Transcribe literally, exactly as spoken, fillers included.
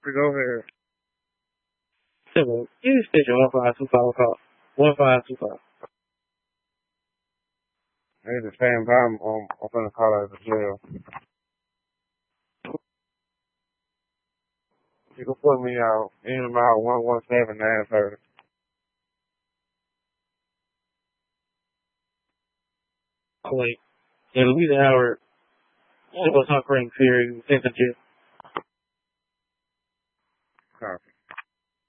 We go ahead. Simple. You station one five two five call. One five two five. Hey, the same time, um, I'm gonna call out of the jail. You can put me out in about one one seven nine thirty. Oh wait. Yeah, Louisa Howard. What was her Green Fury? Sent to jail.